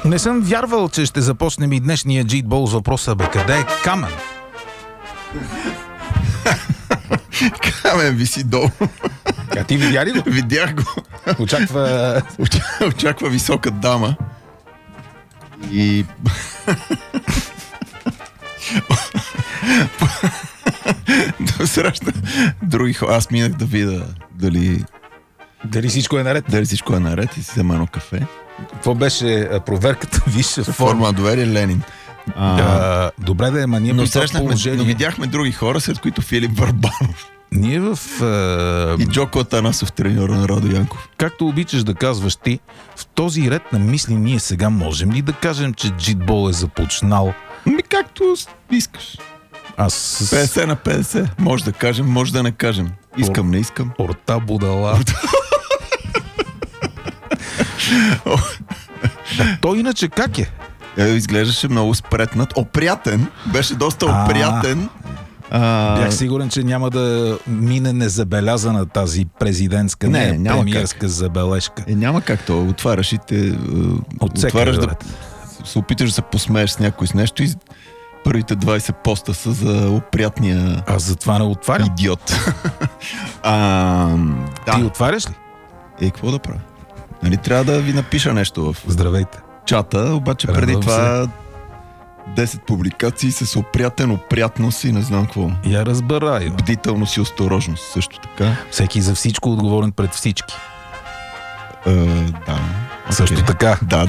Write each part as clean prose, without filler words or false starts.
Не съм вярвал, че ще започнем и днешния джитбол с въпроса: бе, къде е Камен? Камен виси долу. А ти видя ли го? Видях го. Очаква висока дама. И... да срещна други хора. Аз минах да видя дали всичко е наред. Дали всичко е наред и си взема едно кафе. Какво беше проверката? Виж форма на доверие Ленин. Добре да е, ма ние но видяхме други хора, след които Филип Върбанов. Ние и Джоко Атанасов, треньор на Радо Янков. Както обичаш да казваш ти, в този ред на мисли ние сега можем ли да кажем, че джитбол е започнал? Както искаш. 50 на 50. Може да кажем, може да не кажем. Искам, не искам. Порта будала. Той иначе как е? Изглеждаше много спретнат. Опрятен. Беше доста опрятен. Бях сигурен, че няма да мине незабелязана тази президентска, премиерска забележка. Няма как то. Отваряш и те... отваряш да се опиташ да се посмееш с някой с нещо и първите 20 поста са за опрятния... Аз затова не отварям. Идиот. Ти отваряш ли? Какво да правя? Нали трябва да ви напиша нещо в... Здравейте. Чата, обаче преди това 10 публикации с опрятност и не знам какво. Я разбираю. Бдителност и осторожност също така. Всеки за всичко отговорен пред всички. Да. Също така. Да.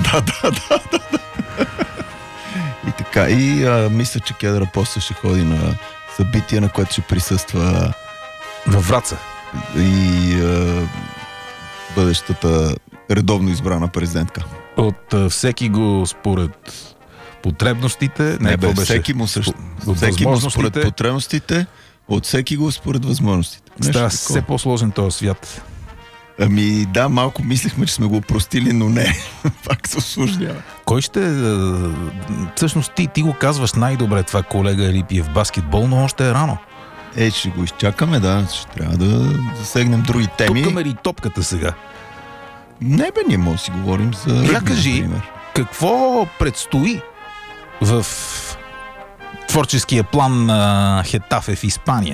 И така. И мисля, че Кедър после ще ходи на събитие, на което ще присъства във Враца. И бъдещата редовно избрана президентка. От всеки го според потребностите. Всеки му според потребностите, от всеки го според възможностите. Става все по-сложен този свят. Да, малко мислихме, че сме го опростили, но не. Пак се усложнява. Кой ще... Всъщност ти го казваш най-добре това, колега Елипиев, баскетбол, но още е рано. Ще го изчакаме, да. Ще трябва да засегнем други теми. Тупкаме ли топката сега? Не бе, ние може да си говорим за ръгби, кажи, например. Какво предстои в творческия план на Хетафе в Испания?